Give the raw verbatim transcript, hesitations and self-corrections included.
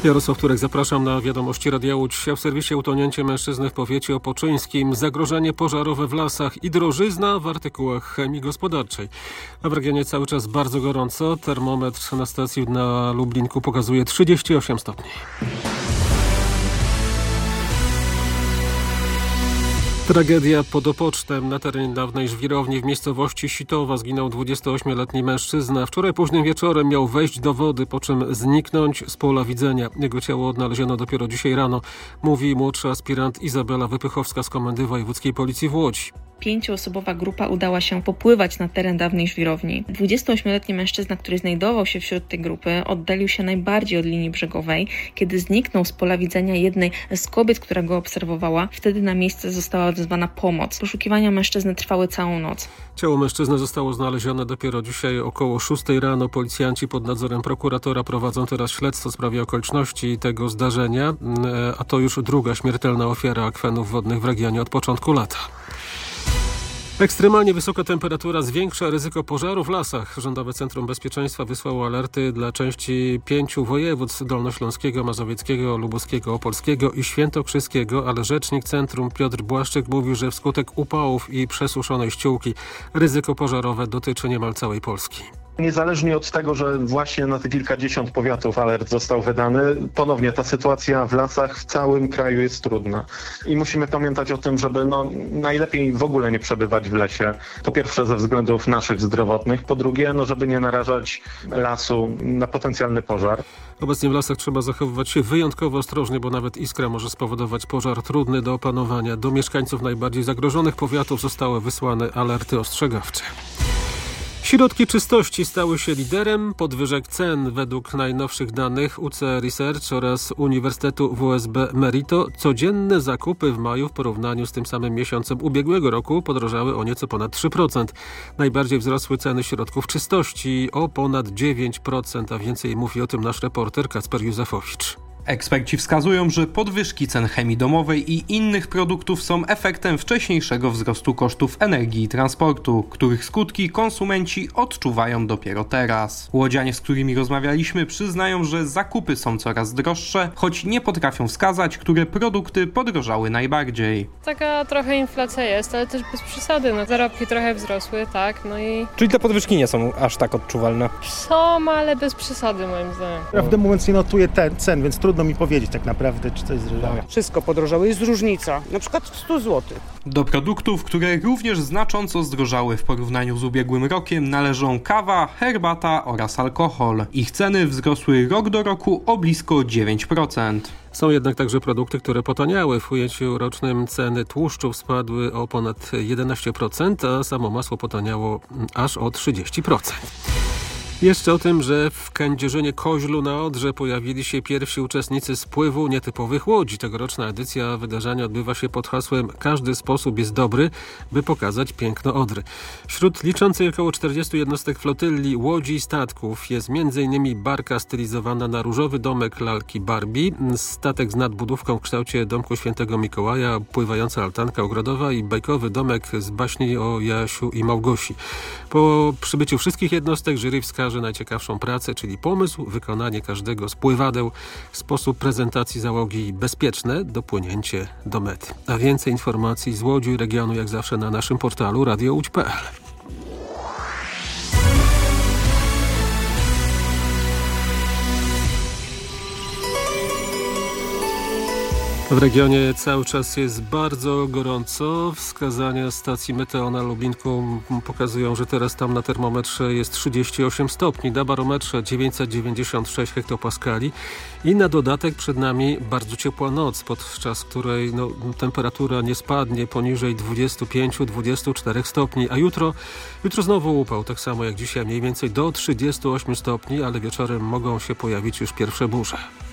Jarosław Turek, zapraszam na wiadomości Radia Łódź. W serwisie utonięcie mężczyzny w powiecie opoczyńskim, zagrożenie pożarowe w lasach i drożyzna w artykułach chemii gospodarczej. A w regionie cały czas bardzo gorąco. Termometr na stacji na Lublinku pokazuje trzydzieści osiem stopni. Tragedia pod Opocztem. Na terenie dawnej żwirowni w miejscowości Sitowa zginął dwudziestoośmioletni mężczyzna. Wczoraj późnym wieczorem miał wejść do wody, po czym zniknąć z pola widzenia. Jego ciało odnaleziono dopiero dzisiaj rano, mówi młodszy aspirant Izabela Wypychowska z Komendy Wojewódzkiej Policji w Łodzi. Pięcioosobowa grupa udała się popływać na teren dawnej żwirowni. dwudziestoośmioletni mężczyzna, który znajdował się wśród tej grupy, oddalił się najbardziej od linii brzegowej, kiedy zniknął z pola widzenia jednej z kobiet, która go obserwowała. Wtedy na miejsce została odezwana pomoc. Poszukiwania mężczyzny trwały całą noc. Ciało mężczyzny zostało znalezione dopiero dzisiaj około szóstej rano. Policjanci pod nadzorem prokuratora prowadzą teraz śledztwo w sprawie okoliczności tego zdarzenia, a to już druga śmiertelna ofiara akwenów wodnych w regionie od początku lata. Ekstremalnie wysoka temperatura zwiększa ryzyko pożaru w lasach. Rządowe Centrum Bezpieczeństwa wysłało alerty dla części pięciu województw: dolnośląskiego, mazowieckiego, lubuskiego, opolskiego i świętokrzyskiego, ale rzecznik centrum Piotr Błaszczyk mówił, że wskutek upałów i przesuszonej ściółki ryzyko pożarowe dotyczy niemal całej Polski. Niezależnie od tego, że właśnie na te kilkadziesiąt powiatów alert został wydany, ponownie ta sytuacja w lasach w całym kraju jest trudna. I musimy pamiętać o tym, żeby no, najlepiej w ogóle nie przebywać w lesie. Po pierwsze ze względów naszych zdrowotnych, po drugie, no, żeby nie narażać lasu na potencjalny pożar. Obecnie w lasach trzeba zachowywać się wyjątkowo ostrożnie, bo nawet iskra może spowodować pożar trudny do opanowania. Do mieszkańców najbardziej zagrożonych powiatów zostały wysłane alerty ostrzegawcze. Środki czystości stały się liderem podwyżek cen. Według najnowszych danych U C Research oraz Uniwersytetu W S B Merito codzienne zakupy w maju w porównaniu z tym samym miesiącem ubiegłego roku podrożały o nieco ponad trzy procent. Najbardziej wzrosły ceny środków czystości o ponad dziewięć procent, a więcej mówi o tym nasz reporter Kacper Józefowicz. Eksperci wskazują, że podwyżki cen chemii domowej i innych produktów są efektem wcześniejszego wzrostu kosztów energii i transportu, których skutki konsumenci odczuwają dopiero teraz. Łodzianie, z którymi rozmawialiśmy, przyznają, że zakupy są coraz droższe, choć nie potrafią wskazać, które produkty podrożały najbardziej. Taka trochę inflacja jest, ale też bez przesady. No, zarobki trochę wzrosły, tak, no i... Czyli te podwyżki nie są aż tak odczuwalne? Są, ale bez przesady moim zdaniem. Ja w tym momencie nie notuję ten cen, więc trudno mi powiedzieć tak naprawdę, czy coś zdrożało. Wszystko podrożało, jest różnica, na przykład sto złotych. Do produktów, które również znacząco zdrożały w porównaniu z ubiegłym rokiem, należą kawa, herbata oraz alkohol. Ich ceny wzrosły rok do roku o blisko dziewięć procent. Są jednak także produkty, które potaniały. W ujęciu rocznym ceny tłuszczów spadły o ponad jedenaście procent, a samo masło potaniało aż o trzydzieści procent. Jeszcze o tym, że w Kędzierzynie-Koźlu na Odrze pojawili się pierwsi uczestnicy spływu nietypowych łodzi. Tegoroczna edycja wydarzenia odbywa się pod hasłem „Każdy sposób jest dobry, by pokazać piękno Odry”. Wśród liczącej około czterdziestu jednostek flotylli łodzi i statków jest m.in. barka stylizowana na różowy domek lalki Barbie, statek z nadbudówką w kształcie domku Świętego Mikołaja, pływająca altanka ogrodowa i bajkowy domek z baśni o Jasiu i Małgosi. Po przybyciu wszystkich jednostek jury wskaże najciekawszą pracę, czyli pomysł, wykonanie każdego z pływadeł, sposób prezentacji załogi i bezpieczne dopłynięcie do mety. A więcej informacji z Łodzi i regionu jak zawsze na naszym portalu radio łódź kropka p l. W regionie cały czas jest bardzo gorąco. Wskazania stacji Meteo na Lubinku pokazują, że teraz tam na termometrze jest trzydzieści osiem stopni, na barometrze dziewięćset dziewięćdziesiąt sześć hektopaskali i na dodatek przed nami bardzo ciepła noc, podczas której no, temperatura nie spadnie poniżej dwudziestu pięciu do dwudziestu czterech stopni, a jutro, jutro znowu upał, tak samo jak dzisiaj, mniej więcej do trzydziestu ośmiu stopni, ale wieczorem mogą się pojawić już pierwsze burze.